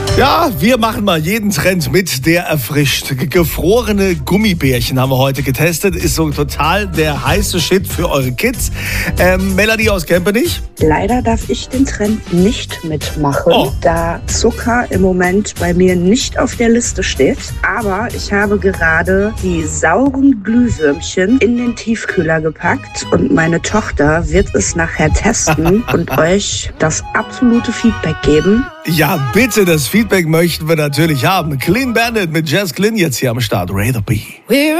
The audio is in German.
Ja, wir machen mal jeden Trend mit, der erfrischt. Gefrorene Gummibärchen haben wir heute getestet. Ist so total der heiße Shit für eure Kids. Melanie aus Kempenich? Leider darf ich den Trend nicht mitmachen, da Zucker im Moment bei mir nicht auf der Liste steht. Aber ich habe gerade die sauren Glühwürmchen in den Tiefkühler gepackt und meine Tochter wird es nachher testen und euch das absolute Feedback geben. Ja, bitte, das Feedback möchten wir natürlich haben. Clean Bandit mit Jazz Glynn jetzt hier am Start. Rather Be.